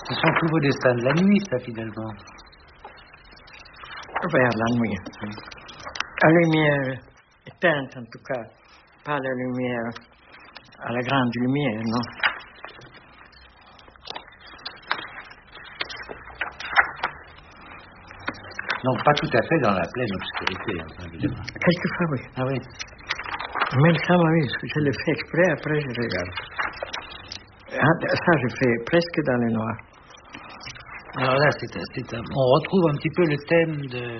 Ce sont tous vos destins de la nuit, ça, finalement. Vers la nuit. La lumière éteinte, en tout cas. Pas la lumière à la grande lumière, non. Donc, pas tout à fait dans la pleine obscurité, évidemment. Quelquefois, oui. Ah oui. Mais ça m'arrive, je le fais exprès, après je regarde. Ça, je fais presque dans le noir. Alors là, on retrouve un petit peu le thème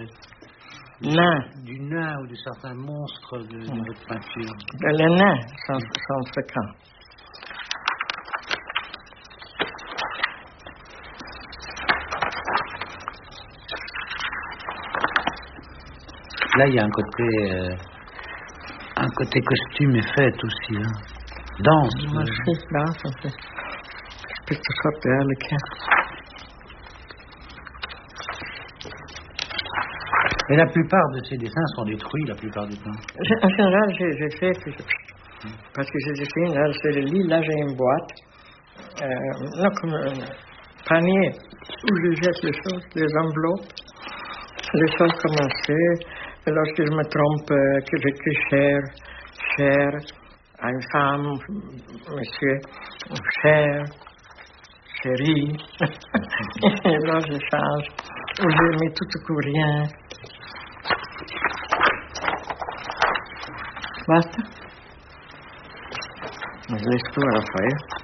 du nain ou de certains monstres de votre peinture. Les nains sont fréquents. Là, il y a un côté costume et fête aussi. Hein. Danse. Danse, en fait. Quelque sorte de harlequin. Et la plupart de ces dessins sont détruits, la plupart du temps. En général, j'ai fait parce que je dessine, là, je le lis, là j'ai une boîte, là comme un panier où je jette les choses, les enveloppes, les choses commencées. Et lorsque je me trompe, que j'écris cher à une femme, monsieur, cher, chérie, et là je change, ou je mets tout ou rien. Basta. Je laisse tout à la feuille.